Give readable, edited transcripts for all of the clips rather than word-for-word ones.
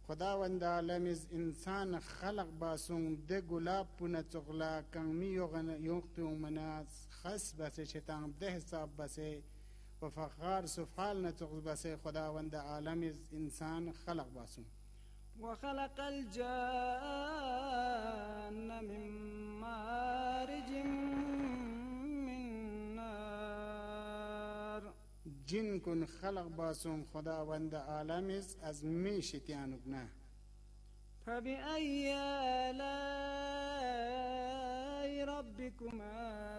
خداوند عالمیز انسان خلق باسون ده گلاب پونه چغلا کنمی یوقتو مناس خس بسه شتام ده حساب بسه و فخار سفحال نتغز بسه خداوند عالمیز انسان خلق باسون وخلق الجان من مارج من نار جن کن خلق باسون خداوند عالمیز از میشتیانو بناه فبأي آلاء ربكما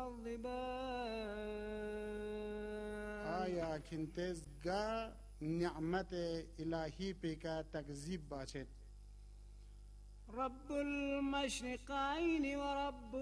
تكذبان آیا کنتز گا نعمت الہی پہ کا تکذیب باشد رب المشرقين ورب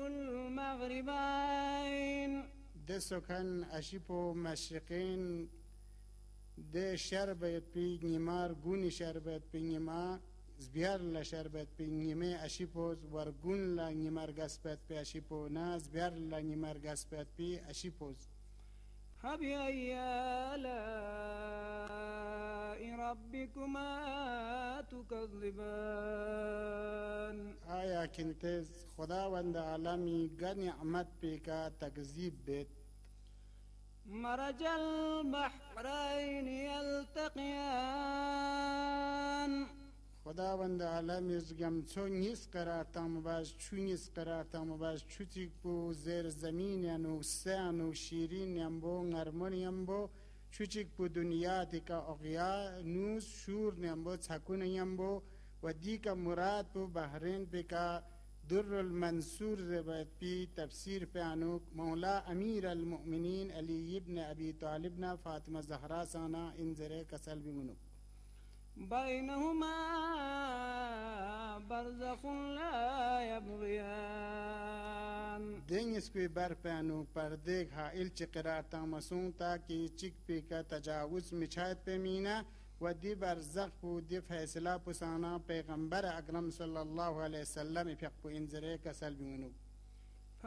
المغربين ده سکن اشیپو مشرقین ده شربت پی نیمار گونی شربت پی نیما زبیار لشربت پی نیمه اشیپوز ورگون لا نیمار گسپت پی اشیپو نا زبیار لا نیمار گسپت پی اشیپوز فبأي آلاء ربكما تكذبان آیا کنتز خداوند عالمی گا نعمت پی کا تکذیب بیت مرج البحرين يلتقيان خداوند عالمی زگم چو نیس قرار تام باش چو نیس قرار تام باش چو تیک بو زیر زمین یانو سانو شیرین یامبو نرمون یامبو چو تیک بو دنیا تیکا اغیا نوز شور یامبو چکون یامبو و دیکا مراد بو بحرین بکا در المنصور زباد پی تفسیر پیانوک مولا امیر المؤمنین علی ابن ابی طالبنا فاطمہ زہرا سانا انزرے کسل بمنوک بينهما برزخ لا يبغيان دینس کوئی بر پیانو پر دیکھ حائل چی قرار تامسون تاکی چک پی کا تجاوز مچھایت پی مینا و دی برزخ پو دی فیصلہ پسانا پیغمبر اکرم صلی اللہ علیہ وسلم فیق پو انزرے کسل بمنوک